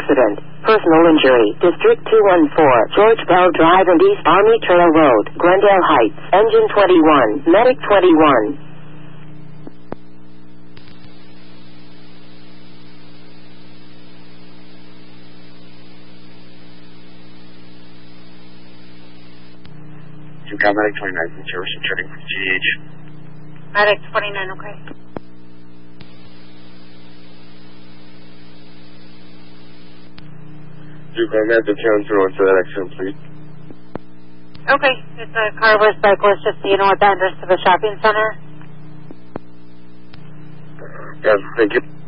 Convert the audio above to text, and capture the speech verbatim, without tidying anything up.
accident. Personal injury. District two one four, George Bell Drive and East Army Trail Road, Glendale Heights. Engine twenty-one, Medic twenty-one. You got Medic twenty-nine from service returning from G H. Medic twenty-nine, okay. You got Medic ten zero to that accident, please. Okay, it's a carless cyclist, just so you know what the address to the shopping center. Yes, thank you.